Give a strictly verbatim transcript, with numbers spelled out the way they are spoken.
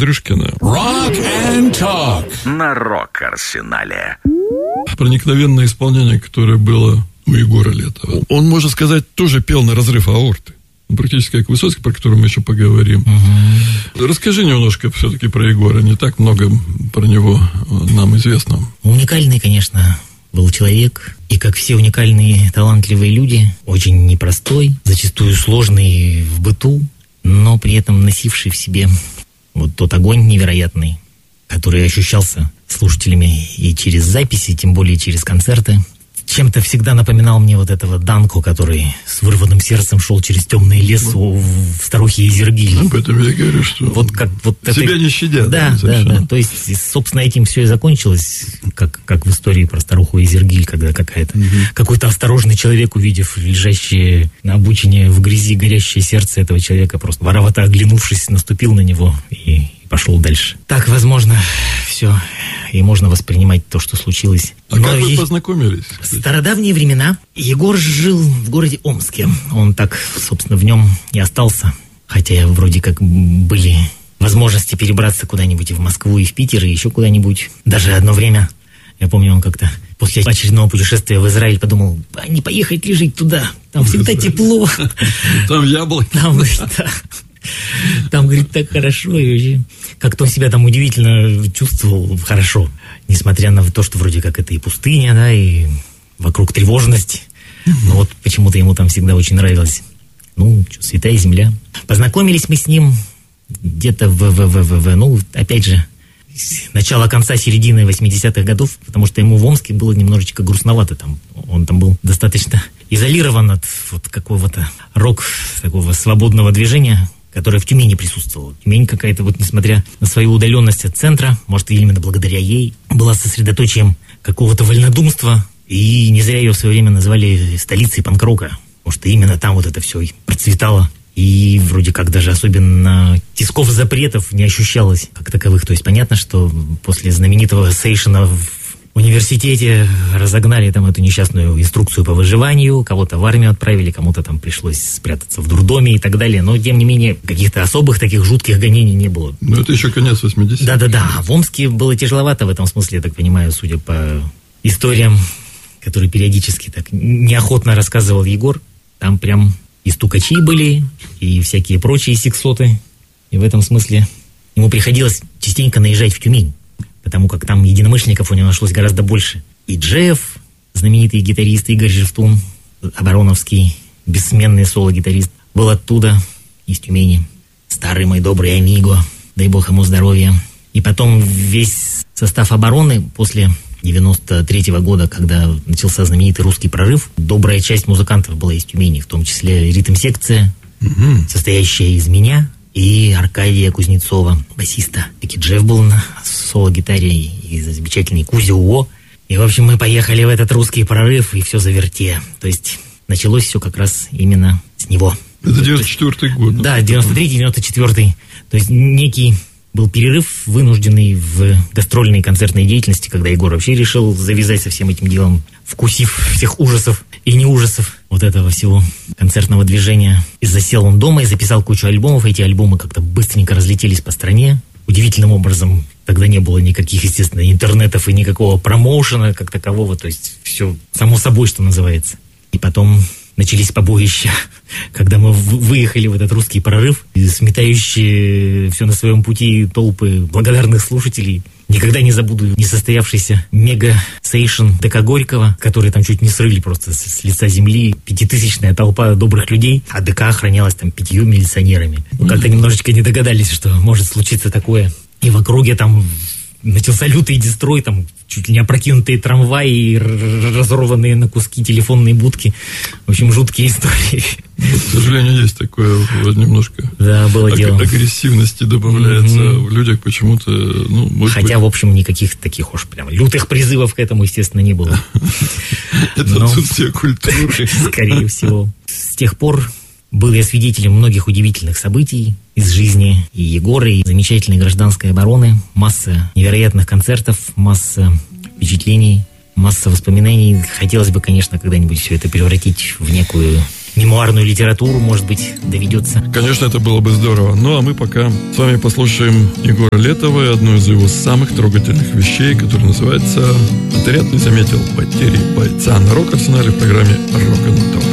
Андрюшкина. Rock and Talk на Рок-Арсенале. Проникновенное исполнение, которое было у Егора Летова. Он, можно сказать, тоже пел на разрыв аорты. Практически как Высоцкий, про который мы еще поговорим. Угу. Расскажи немножко все-таки про Егора. Не так много про него нам известно. Уникальный, конечно, был человек. И как все уникальные, талантливые люди, очень непростой, зачастую сложный в быту, но при этом носивший в себе вот тот огонь невероятный, который ощущался слушателями и через записи, тем более через концерты. Чем-то всегда напоминал мне вот этого Данку, который с вырванным сердцем шел через темный лес у, в старухе Изергиль. Об этом я говорю, что вот как, вот себя это... не щадят. Да, да, да. То есть, собственно, этим все и закончилось, как, как в истории про старуху Изергиль, когда какая-то, угу. какой-то осторожный человек, увидев лежащее на обочине в грязи горящее сердце этого человека, просто воровато оглянувшись, наступил на него и... пошел дальше. Так, возможно, все, и можно воспринимать то, что случилось. А Но как вы познакомились? В стародавние времена Егор жил в городе Омске. Он так, собственно, в нем и остался. Хотя вроде как были возможности перебраться куда-нибудь и в Москву, и в Питер, и еще куда-нибудь. Даже одно время, я помню, он как-то после очередного путешествия в Израиль подумал, а не поехать ли жить туда? Там всегда тепло. Там яблоки. Там, да. Там, говорит, так хорошо, и вообще как-то он себя там удивительно чувствовал хорошо, несмотря на то, что вроде как это и пустыня, да, и вокруг тревожность, но вот почему-то ему там всегда очень нравилось. Ну, что, святая земля. Познакомились мы с ним где-то в, в, в, в, в ну, опять же, начало конца середины восьмидесятых годов, потому что ему в Омске было немножечко грустновато там. Он там был достаточно изолирован от вот какого-то рок, такого свободного движения, которая в Тюмени присутствовала. Тюмень какая-то, вот несмотря на свою удаленность от центра, может, именно благодаря ей, была сосредоточием какого-то вольнодумства, и не зря ее в свое время назвали столицей панк-рока, потому что именно там вот это все процветало, и вроде как даже особенно тисков запретов не ощущалось как таковых. То есть понятно, что после знаменитого сейшена в университете разогнали там эту несчастную инструкцию по выживанию, кого-то в армию отправили, кому-то там пришлось спрятаться в дурдоме и так далее, но тем не менее каких-то особых таких жутких гонений не было. Ну это еще конец восьмидесятых. Да-да-да, а в Омске было тяжеловато в этом смысле, я так понимаю, судя по историям, которые периодически так неохотно рассказывал Егор, там прям и стукачи были, и всякие прочие сексоты, и в этом смысле ему приходилось частенько наезжать в Тюмень, потому как там единомышленников у него нашлось гораздо больше. И Джефф, знаменитый гитарист Игорь Жевтун, обороновский, бессменный соло-гитарист, был оттуда, из Тюмени. Старый мой добрый амиго, дай бог ему здоровья. И потом весь состав обороны после девяносто третьего года, когда начался знаменитый русский прорыв, добрая часть музыкантов была из Тюмени, в том числе ритм-секция, угу. состоящая из меня и Аркадия Кузнецова, басиста. Таки Джефф был на соло-гитаре, и замечательный Кузя Уо. И, в общем, мы поехали в этот русский прорыв, и все заверте. То есть началось все как раз именно с него. Это девяносто четвёртый год. Да, девяносто третий девяносто четвёртый. То есть некий был перерыв, вынужденный в гастрольной концертной деятельности, когда Егор вообще решил завязать со всем этим делом, вкусив всех ужасов и не ужасов вот этого всего концертного движения. И засел он дома и записал кучу альбомов. Эти альбомы как-то быстренько разлетелись по стране. Удивительным образом тогда не было никаких, естественно, интернетов и никакого промоушена как такового. То есть все само собой, что называется. И потом начались побоища, когда мы выехали в этот русский прорыв, сметающие все на своем пути толпы благодарных слушателей. Никогда не забуду несостоявшийся мега-сейшн ДК Горького, который там чуть не срыли просто с, с лица земли. Пятитысячная толпа добрых людей, а ДК охранялась там пятью милиционерами. Ну, как-то немножечко не догадались, что может случиться такое. И в округе там начался лютый дестрой, там чуть ли не опрокинутые трамваи и разорванные на куски телефонные будки. В общем, жуткие истории. К сожалению, есть такое вот немножко. Да, было аг- дело. Агрессивности добавляется mm-hmm. в людях почему-то. Ну, может Хотя, быть... в общем, никаких таких уж прям лютых призывов к этому, естественно, не было. Это отсутствие культуры. Скорее всего. С тех пор был я свидетелем многих удивительных событий из жизни и Егора, и замечательной гражданской обороны. Масса невероятных концертов, масса впечатлений, масса воспоминаний. Хотелось бы, конечно, когда-нибудь все это превратить в некую мемуарную литературу, может быть, доведется. Конечно, это было бы здорово. Ну, а мы пока с вами послушаем Егора Летова и одну из его самых трогательных вещей, которая называется «Отряд не заметил потери бойца» на Рок-Арсенале в программе «Рок-н-Ток».